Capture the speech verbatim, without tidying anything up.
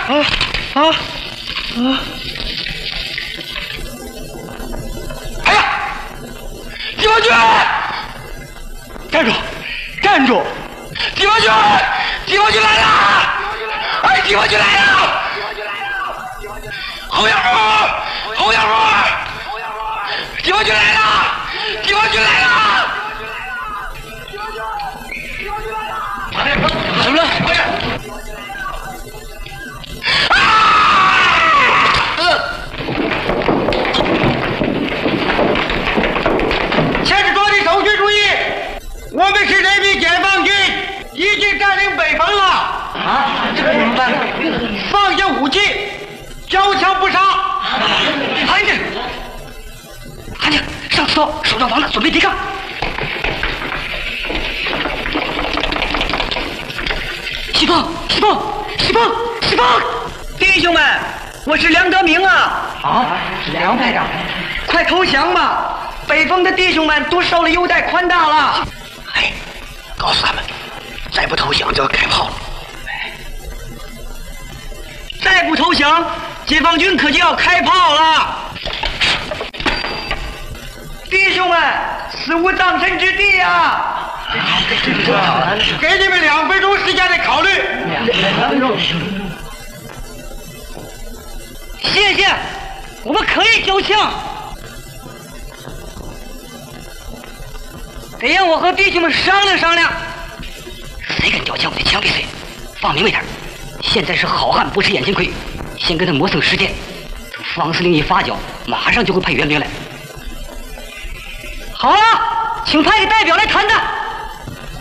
啊啊啊！哎呀，解放军！站住！站住！解放军！解放军来了！哎，解放军来了！侯耀武！侯耀武！解放军来了！解放军来了！怎么了？快点！啊！呃！前十庄的守军注意，我们是人民解放军，已经占领北方了。啊，这怎么办？放下武器，交枪不杀。安静，安静，上刺刀，守上房子，准备抵抗。西风，西风，西风，西风！弟兄们，我是梁德明啊！啊，是梁排长，快投降吧！北方的弟兄们都受了优待宽大了。哎，告诉他们，再不投降就要开炮了。再不投降，解放军可就要开炮了。弟兄们，死无葬身之地啊！给你们两分钟时间来考虑。两分钟。谢谢，我们可以交枪。得让我和弟兄们商量商量。谁敢交枪，我就枪毙谁。放明白点，现在是好汉不吃眼前亏，先跟他磨蹭时间，等方司令一发脚，马上就会派援兵来。好了，请派个代表来谈谈。